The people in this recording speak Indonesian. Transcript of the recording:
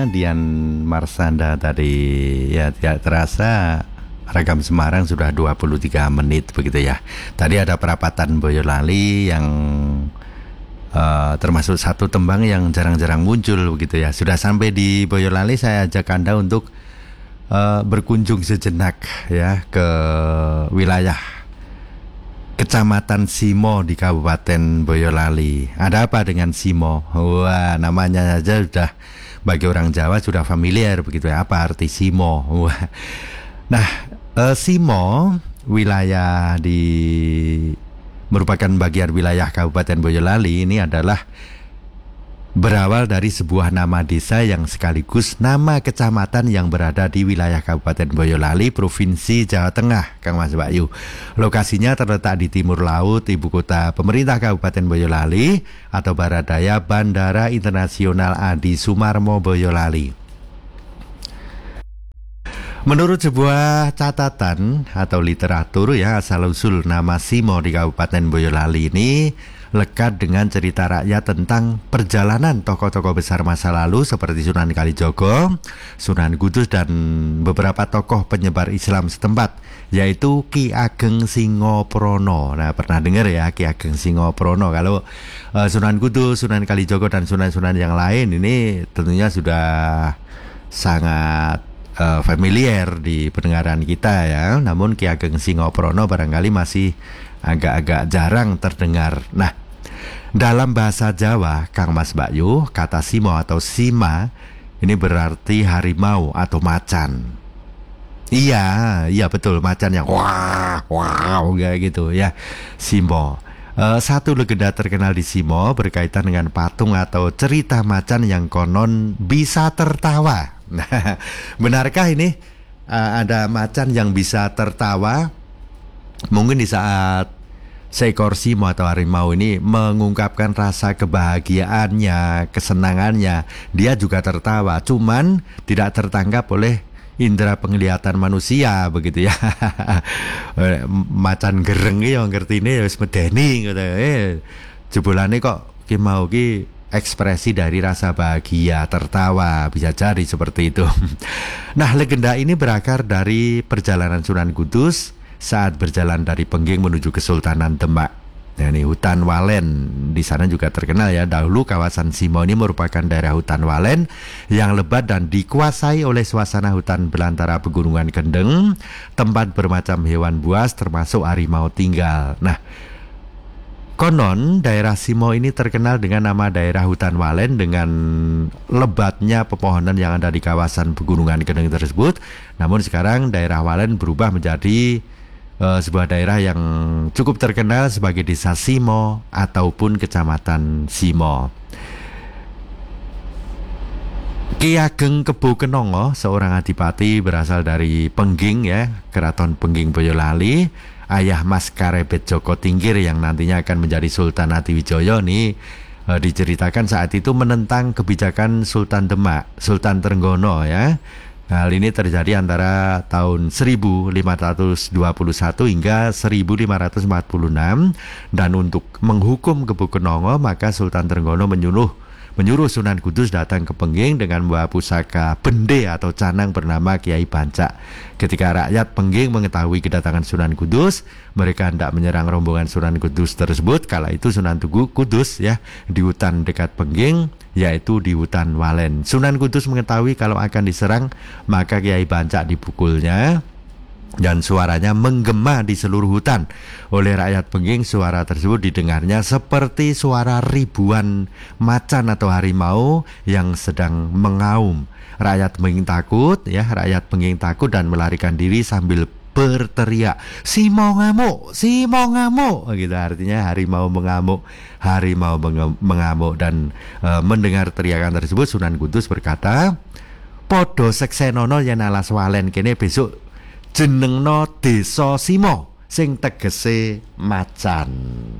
Dian Marsanda tadi. Ya, tidak terasa Ragam Semarang sudah 23 menit begitu ya. Tadi ada perapatan Boyolali yang termasuk satu tembang yang jarang-jarang muncul begitu ya. Sudah sampai di Boyolali, saya ajak Anda untuk berkunjung sejenak ya ke wilayah Kecamatan Simo di Kabupaten Boyolali. Ada apa dengan Simo? Wah, namanya saja sudah bagi orang Jawa sudah familiar begitu ya. Apa arti Simo? Wah. Nah, Simo wilayah merupakan bagian wilayah Kabupaten Boyolali. Ini adalah berawal dari sebuah nama desa yang sekaligus nama kecamatan yang berada di wilayah Kabupaten Boyolali, Provinsi Jawa Tengah, Kang Mas Bayu. Lokasinya terletak di timur laut ibu kota pemerintah Kabupaten Boyolali atau barat daya Bandara Internasional Adi Sumarmo Boyolali. Menurut sebuah catatan atau literatur ya, asal-usul nama Simo di Kabupaten Boyolali ini lekat dengan cerita rakyat tentang perjalanan tokoh-tokoh besar masa lalu seperti Sunan Kalijogo, Sunan Kudus, dan beberapa tokoh penyebar Islam setempat, yaitu Ki Ageng Singoprono. Nah, pernah dengar ya Ki Ageng Singoprono? Kalau Sunan Kudus, Sunan Kalijogo, dan sunan-sunan yang lain ini tentunya sudah sangat familiar di pendengaran kita ya. Namun Ki Ageng Singoprono barangkali masih agak-agak jarang terdengar. Nah, dalam bahasa Jawa, Kang Mas Bayu, kata Simo atau Sima ini berarti harimau atau macan. Iya betul, macan yang wah kayak gitu ya. Simo. Satu legenda terkenal di Simo berkaitan dengan patung atau cerita macan yang konon bisa tertawa. Nah, benarkah ini ada macan yang bisa tertawa? Mungkin di saat seekor Simo atau harimau ini mengungkapkan rasa kebahagiaannya, kesenangannya, dia juga tertawa, cuman tidak tertangkap oleh indera penglihatan manusia begitu ya. Macan gereng iki yang ngerti ini wis medeni gitu. Jebolane kok ki mau ki ekspresi dari rasa bahagia, tertawa, bisa jadi seperti itu. Nah, legenda ini berakar dari perjalanan Sunan Kudus saat berjalan dari Pengging menuju Kesultanan Demak. Nah, ini hutan Walen di sana juga terkenal ya. Dahulu kawasan Simo ini merupakan daerah hutan Walen yang lebat dan dikuasai oleh suasana hutan belantara pegunungan Kendeng, tempat bermacam hewan buas termasuk harimau tinggal. Nah, konon daerah Simo ini terkenal dengan nama daerah hutan Walen dengan lebatnya pepohonan yang ada di kawasan pegunungan Kendeng tersebut. Namun sekarang daerah Walen berubah menjadi sebuah daerah yang cukup terkenal sebagai desa Simo ataupun kecamatan Simo. Ki Ageng Kebo Kenongo, seorang adipati berasal dari Pengging ya, Keraton Pengging Boyolali, ayah Mas Karebet Joko Tingkir yang nantinya akan menjadi Sultan Hadiwijoyo nih, diceritakan saat itu menentang kebijakan Sultan Demak, Sultan Trenggono ya. Hal ini terjadi antara tahun 1521 hingga 1546, dan untuk menghukum Kebo Kenongo maka Sultan Trenggono menyuruh Sunan Kudus datang ke Pengging dengan membawa pusaka bende atau canang bernama Kiai Bancak. Ketika rakyat Pengging mengetahui kedatangan Sunan Kudus, mereka hendak menyerang rombongan Sunan Kudus tersebut. Kala itu Sunan Kudus ya di hutan dekat Pengging, yaitu di hutan Walen. Sunan Kudus mengetahui kalau akan diserang, maka Kiai Bancak dipukulnya dan suaranya menggema di seluruh hutan. Oleh rakyat Pengging, suara tersebut didengarnya seperti suara ribuan macan atau harimau yang sedang mengaum. Rakyat Pengging takut dan melarikan diri sambil berteriak, Simo ngamuk, Simo ngamuk, gitu. Artinya harimau mengamuk, dan mendengar teriakan tersebut Sunan Kudus berkata, podo seksenono yen alas Walen kene besok jenengno Desa Simo sing tegese macan.